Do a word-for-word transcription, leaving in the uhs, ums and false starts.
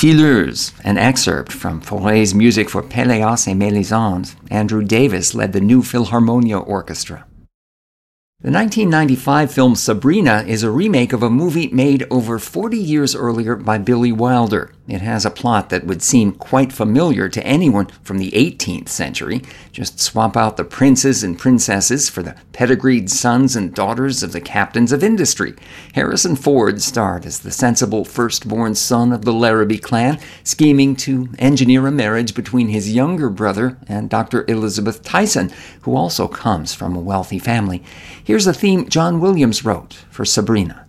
Fileuse, an excerpt from Fauré's music for Péléas et Mélisande. Andrew Davis led the New Philharmonia Orchestra. The nineteen ninety-five film Sabrina is a remake of a movie made over forty years earlier by Billy Wilder. It has a plot that would seem quite familiar to anyone from the eighteenth century. Just swap out the princes and princesses for the pedigreed sons and daughters of the captains of industry. Harrison Ford starred as the sensible firstborn son of the Larrabee clan, scheming to engineer a marriage between his younger brother and Doctor Elizabeth Tyson, who also comes from a wealthy family. Here's a theme John Williams wrote for Sabrina.